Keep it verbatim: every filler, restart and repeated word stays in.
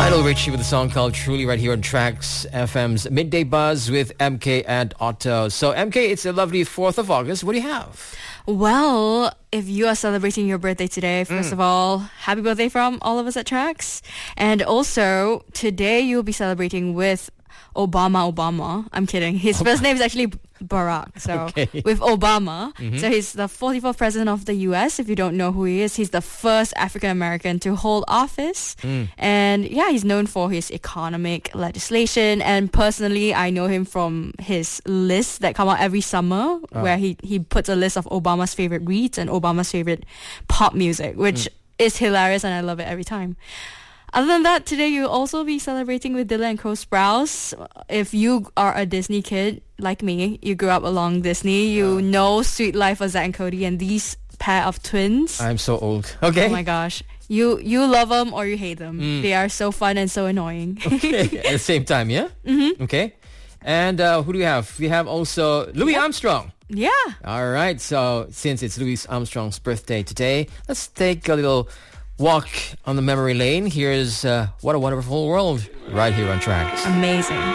Lionel Richie with a song called Truly right here on Tracks F M's Midday Buzz with M K and Otto. So M K, it's a lovely fourth of August. What do you have? Well, if you are celebrating your birthday today, first Mm. of all, happy birthday from all of us at Tracks. And also, today you'll be celebrating with Obama Obama. I'm kidding. His first name is actually Barack. So Okay. with Obama. So he's the forty-fourth president of the U S. If you don't know who he is, he's the first African American to hold office. And yeah, he's known for his economic legislation. And personally, I know him from his lists that come out every summer, where he, he puts a list of Obama's favorite reads and Obama's favorite pop music, which is hilarious, and I love it every time. Other than that, today you'll also be celebrating with Dylan and Cole Sprouse. If you are a Disney kid like me, you grew up along Disney, you know Sweet Life of Zack and Cody, and these pair of twins. I'm so old. Okay. Oh my gosh. You you love them or you hate them. They are so fun and so annoying. Okay. At the same time, yeah? Mm-hmm. Okay. And uh, who do we have? We have also Louis Armstrong. Yeah. All right. So since it's Louis Armstrong's birthday today, let's take a little walk on the memory lane. Here's uh, What a Wonderful World right here on Tracks. Amazing.